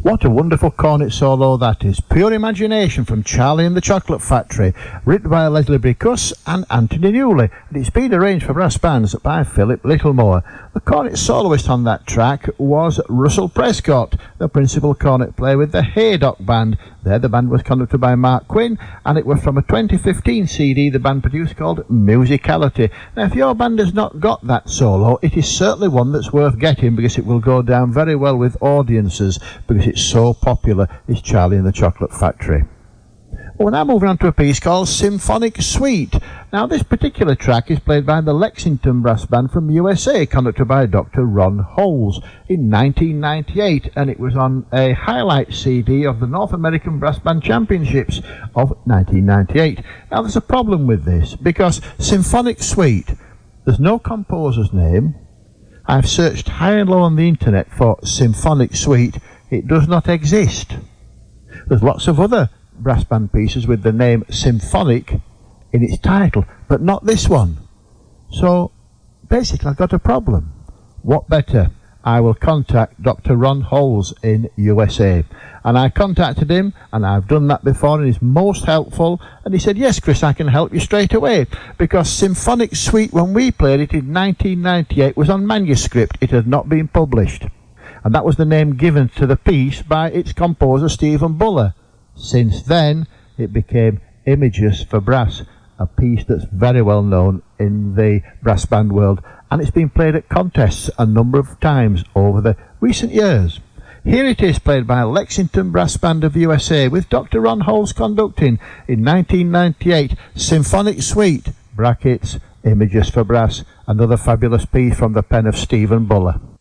What a wonderful cornet solo that is. Pure imagination from Charlie and the Chocolate Factory, written by Leslie Bricusse and Anthony Newley, and it's been arranged for brass bands by Philip Littlemore. The cornet soloist on that track was Russell Prescott, the principal cornet player with the Haydock Band. There the band was conducted by Mark Quinn, and it was from a 2015 CD the band produced called Musicality. Now if your band has not got that solo, it is certainly one that's worth getting, because it will go down very well with audiences, because it's so popular, is Charlie and the Chocolate Factory. Well, we're now moving on to a piece called Symphonic Suite. Now this particular track is played by the Lexington Brass Band from USA, conducted by Dr. Ron Holes in 1998, and it was on a highlight CD of the North American Brass Band Championships of 1998. Now there's a problem with this, because Symphonic Suite, there's no composer's name. I've searched high and low on the internet for Symphonic Suite. It does not exist. There's lots of other brass band pieces with the name Symphonic in its title, but not this one. So basically I've got a problem. What better? I will contact Dr. Ron Holes in USA. And I contacted him, and I've done that before, and he's most helpful. And he said, yes, Chris, I can help you straight away, because Symphonic Suite, when we played it in 1998, was on manuscript. It had not been published. And that was the name given to the piece by its composer, Stephen Buller. Since then, it became Images for Brass, a piece that's very well known in the brass band world, and it's been played at contests a number of times over the recent years. Here it is, played by Lexington Brass Band of USA, with Dr. Ron Holes conducting in 1998, Symphonic Suite, brackets, Images for Brass, another fabulous piece from the pen of Stephen Buller.